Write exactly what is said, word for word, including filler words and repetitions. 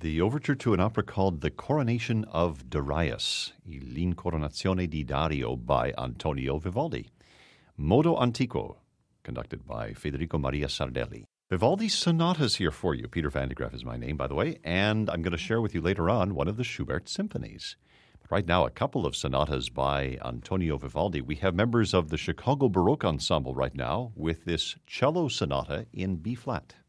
the overture to an opera called The Coronation of Darius, L'Incoronazione di Dario by Antonio Vivaldi. Modo Antico, conducted by Federico Maria Sardelli. Vivaldi's sonatas here for you. Peter Van de Graaff is my name, by the way, and I'm going to share with you later on one of the Schubert symphonies. But right now, a couple of sonatas by Antonio Vivaldi. We have members of the Chicago Baroque Ensemble right now with this cello sonata in B-flat.